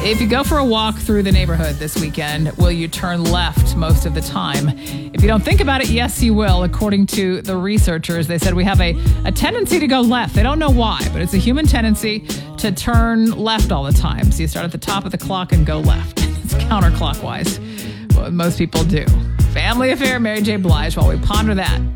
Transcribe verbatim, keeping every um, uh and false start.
If you go for a walk through the neighborhood this weekend, will you turn left most of the time? If you don't think about it, yes, you will. According to the researchers, they said we have a, a tendency to go left. They don't know why, but it's a human tendency to turn left all the time. So you start at the top of the clock and go left. It's counterclockwise. What most people do. Family Affair, Mary J. Blige, while we ponder that.